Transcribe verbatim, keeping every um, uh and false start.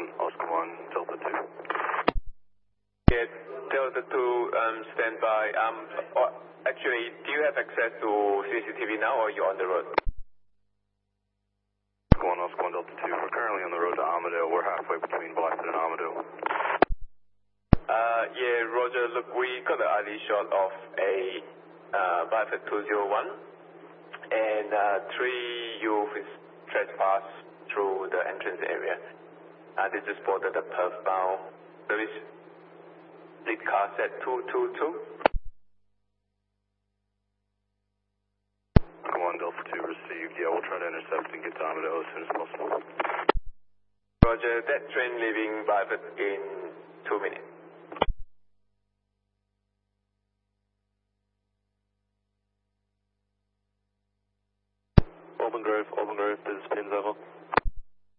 Oscar one, Delta two. Yeah, Delta two, um, stand by. Um, oh, actually, do you have access to C C T V now, or are you on the road? Oscar one, Oscar one, Delta two. We're currently on the road to Armadale. We're halfway between Blythe and Armadale. Uh, yeah, Roger. Look, we got an early shot of a uh, Blythe two zero one, and uh, three youth is trespass through the entrance area. Uh, they just spotted the perf bound. There is lead car set two two two. one Delta two received. Yeah, we'll try to intercept and get to Armadale as soon as possible. Roger, that train leaving Blythe in two minutes.